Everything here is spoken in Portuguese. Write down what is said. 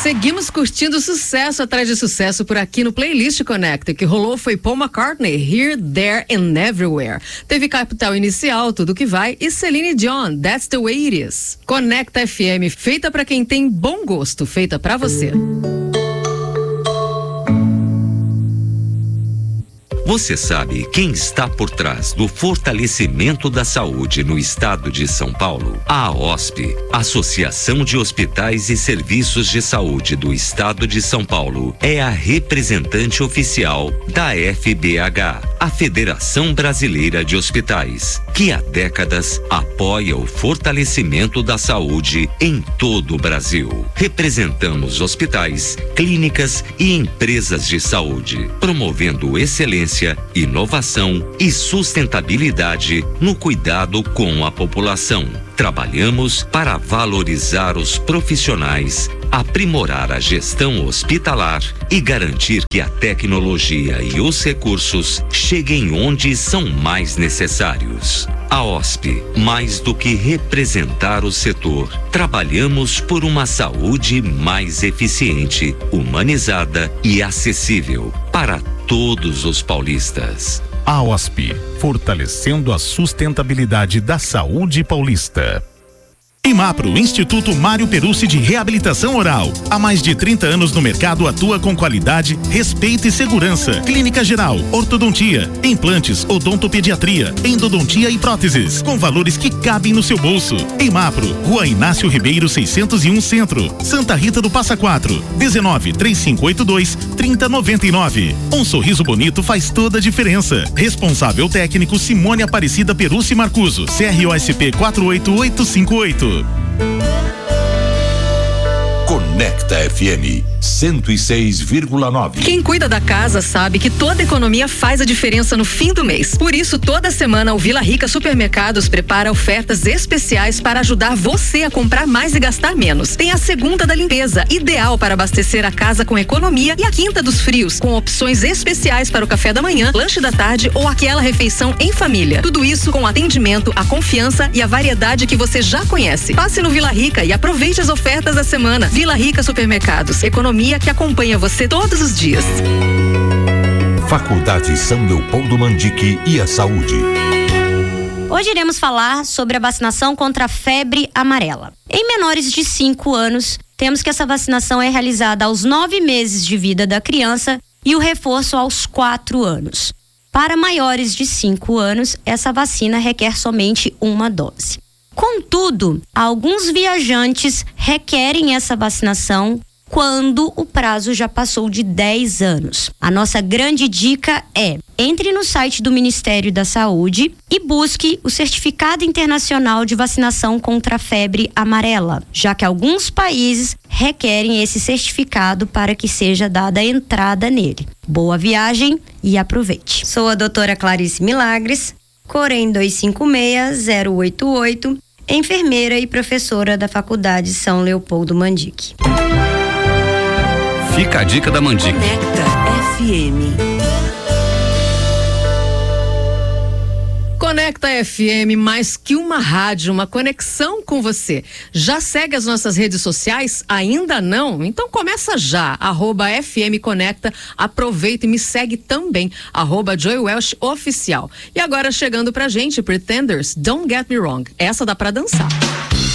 Seguimos curtindo sucesso atrás de sucesso por aqui no Playlist Conecta. Que rolou foi Paul McCartney, Here, There and Everywhere. Teve Capital Inicial, Tudo Que Vai, e Celine Dion, That's the Way It Is. Conecta FM, feita pra quem tem bom gosto, feita pra você. Você sabe quem está por trás do fortalecimento da saúde no estado de São Paulo? A AOSP, Associação de Hospitais e Serviços de Saúde do Estado de São Paulo, é a representante oficial da FBH, a Federação Brasileira de Hospitais, que há décadas apoia o fortalecimento da saúde em todo o Brasil. Representamos hospitais, clínicas e empresas de saúde, promovendo excelência, inovação e sustentabilidade no cuidado com a população. Trabalhamos para valorizar os profissionais, aprimorar a gestão hospitalar e garantir que a tecnologia e os recursos cheguem onde são mais necessários. A OSP, mais do que representar o setor, trabalhamos por uma saúde mais eficiente, humanizada e acessível para todos os paulistas. A OSP, fortalecendo a sustentabilidade da saúde paulista. Imapro, Instituto Mário Perucci de Reabilitação Oral. Há mais de 30 anos no mercado, atua com qualidade, respeito e segurança. Clínica geral, ortodontia, implantes, odontopediatria, endodontia e próteses, com valores que cabem no seu bolso. Imapro, Rua Inácio Ribeiro 601 Centro, Santa Rita do Passa Quatro, 19-3582-3099. Um sorriso bonito faz toda a diferença. Responsável técnico Simone Aparecida Perucci Marcuso, CROSP 48858. Conecta FM 106,9. Quem cuida da casa sabe que toda economia faz a diferença no fim do mês. Por isso, toda semana o Vila Rica Supermercados prepara ofertas especiais para ajudar você a comprar mais e gastar menos. Tem a segunda da limpeza, ideal para abastecer a casa com economia, e a quinta dos frios, com opções especiais para o café da manhã, lanche da tarde ou aquela refeição em família. Tudo isso com atendimento, a confiança e a variedade que você já conhece. Passe no Vila Rica e aproveite as ofertas da semana. Vila Rica Supermercados, economia que acompanha você todos os dias. Faculdade São Leopoldo Mandique e a saúde. Hoje iremos falar sobre a vacinação contra a febre amarela. Em menores de 5 anos, temos que essa vacinação é realizada aos 9 meses de vida da criança e o reforço aos 4 anos. Para maiores de 5 anos, essa vacina requer somente uma dose. Contudo, alguns viajantes requerem essa vacinação quando o prazo já passou de 10 anos. A nossa grande dica é: entre no site do Ministério da Saúde e busque o Certificado Internacional de Vacinação contra a Febre Amarela, já que alguns países requerem esse certificado para que seja dada a entrada nele. Boa viagem e aproveite. Sou a doutora Clarice Milagres, Corém 256-088, enfermeira e professora da Faculdade São Leopoldo Mandique. Fica a dica da Mandique. Conecta FM. Conecta FM, mais que uma rádio, uma conexão com você. Já segue as nossas redes sociais? Ainda não? Então começa já, @FM Conecta, aproveita e me segue também, @Joy Welsh Oficial. E agora chegando pra gente, Pretenders, Don't Get Me Wrong, essa dá pra dançar.